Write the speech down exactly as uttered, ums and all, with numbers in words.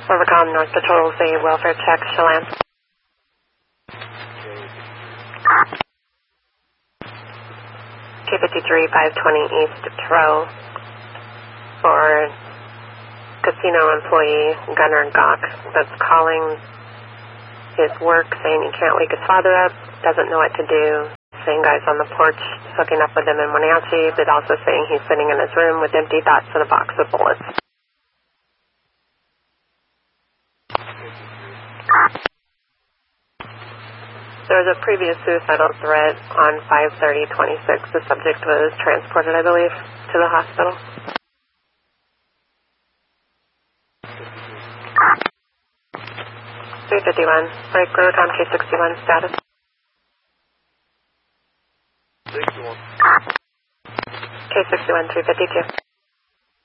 Overcom, North Patrol, say welfare check, Chelan. K fifty-three, five twenty East Trow for casino employee Gunnar Gok that's calling his work saying he can't wake his father up, doesn't know what to do, saying guys on the porch hooking up with him in Wenatchee, but also saying he's sitting in his room with empty thoughts and a box of bullets. There was a previous suicidal threat on five thirty twenty-six. The subject was transported, I believe, to the hospital. three fifty-one. Break road on K sixty-one. Status. sixty-one. K sixty-one, three fifty-two.